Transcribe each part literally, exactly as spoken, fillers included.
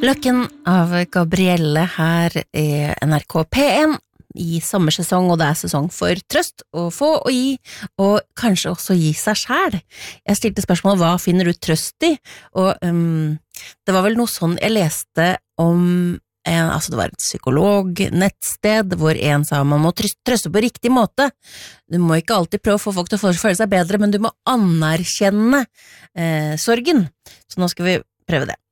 Løkken av Gabrielle her i N R K P en i sommersesong, og det er sesong for trøst å få og gi, og kanskje også gi seg selv. Jeg stilte spørsmål, hva finner du trøst i? Og um, det var vel noe sånn jeg leste om, en, altså det var et psykolog-nettsted, hvor en sa man må trøste på riktig måte. Du må ikke alltid prøve å få folk til å føle seg bedre, men du må anerkjenne eh, sorgen. Så nå skal vi prøve det.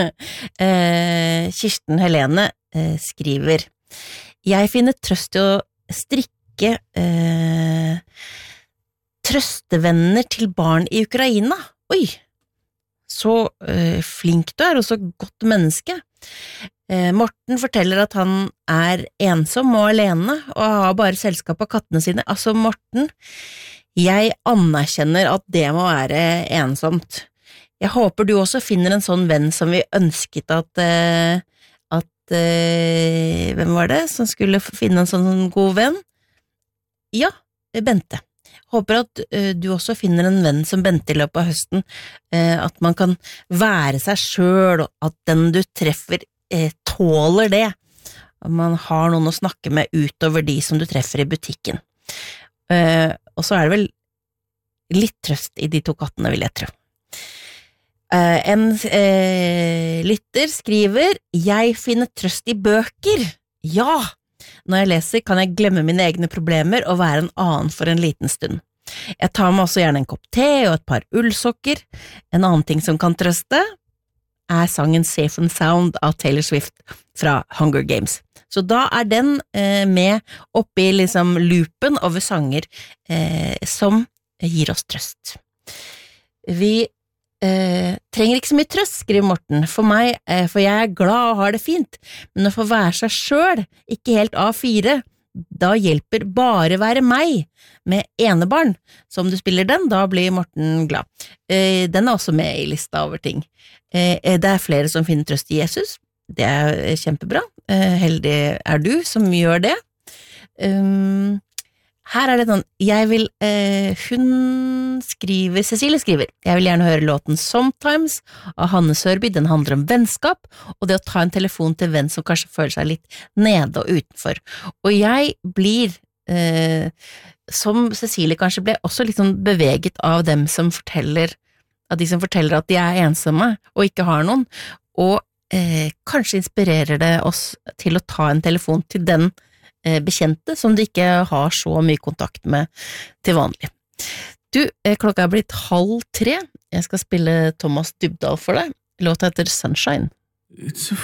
eh, Kirsten Helene eh, skriver: Jeg finner trøst i å strikke eh, trøstevenner til barn i Ukraina. Oi, så eh, flink du er, og så godt menneske. Eh, Morten forteller at han er ensom og alene, og har bare selskap av kattene sine. Altså, Morten, jeg anerkjenner at det må være ensomt. Jeg håper du også finner en sånn venn som vi ønsket at eh, at eh, hvem var det som skulle finne en sånn god venn? Ja, Bente. Håper at eh, du også finner en venn som Bente i løpet av høsten, eh, at man kan være seg selv, og at den du treffer eh, tåler det. At man har noen å snakke med utover de som du treffer i butikken. Eh, og så er det vel litt trøst i de to kattene, vil jeg tro. Uh, en uh, lytter skriver: Jeg finner trøst i bøker. Ja! Når jeg leser, kan jeg glemme mine egne problemer og være en annen for en liten stund. Jeg tar meg også gjerne en kopp te og et par ullsokker. En annen ting som kan trøste, er sangen Safe and Sound av Taylor Swift fra Hunger Games. Så da er den uh, med oppi liksom loopen over sanger uh, som gir oss trøst. Vi Eh, trenger ikke så mye trøst, skriver Morten, for meg, eh, for jeg er glad og har det fint, men å få være seg selv, ikke helt A fire, da hjelper bare være meg, med enebarn. Så om du spiller den, da blir Morten glad. Eh, den er også med i lista over ting. Eh, det er flere som finner trøst i Jesus, det er kjempebra. Eh, heldig er du som gjør det. Um, Her er det sånn, jeg vil, eh, hun skriver, Cecilie skriver, jeg vil gjerne høre låten Sometimes av Hanne Sørby, den handler om vennskap, og det å ta en telefon til venn som kanskje føler seg litt nede og utenfor. Og jeg blir, eh, som Cecilie kanskje ble, også litt sånn beveget av dem som forteller, av de som forteller at de er ensomme og ikke har noen, og eh, kanskje inspirerer det oss til å ta en telefon til den bekjente som du ikke har så mye kontakt med til vanlig. Du, klokka er blitt halv tre. Jeg skal spille Thomas Dybdahl for deg. Låta heter Sunshine. It's a